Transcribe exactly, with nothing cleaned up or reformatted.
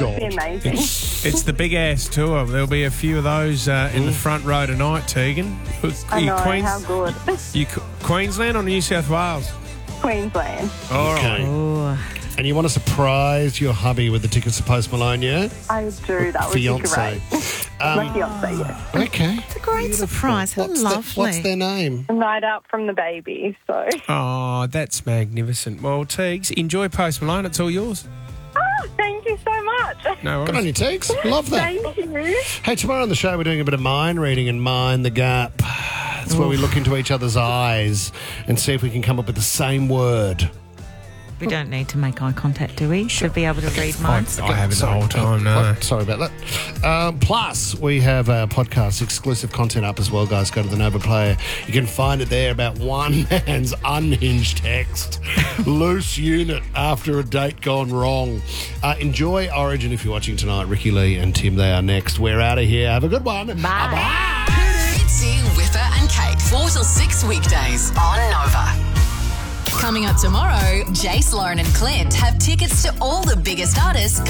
would be amazing. It's, it's the big ass tour. There'll be a few of those uh, in the front row tonight, Tegan. I You know, Queens- how good. You Queensland or New South Wales? Queensland. All Okay. right. Oh, And you want to surprise your hubby with the tickets to Post Malone, yeah? I do. That would be Fiance. great. Um, My fiance, yes. Okay. it's a great surprise. How What's, the, lovely. what's their name? Night out from the baby, so. Oh, that's magnificent. Well, Teagues, enjoy Post Malone. It's all yours. Oh, thank you so much. No Good on worries. you, Tex. Love that. Thank you. Hey, tomorrow on the show we're doing a bit of mind reading and mind the gap. It's where we look into each other's eyes and see if we can come up with the same word. We don't need to make eye contact, do we? Should be able to read minds. I haven't the Sorry. whole time, Oh, no. what? Sorry about that. Um, plus, we have our podcast exclusive content up as well, guys. Go to the Nova Player. You can find it there about one man's unhinged text. Loose unit after a date gone wrong. Uh, enjoy Origin if you're watching tonight. Ricky Lee and Tim, they are next. We're out of here. Have a good one. Bye. Fitzy, Whipper and Kate, four till six weekdays on Nova. Coming up tomorrow, Jace, Lauren and Clint have tickets to all the biggest artists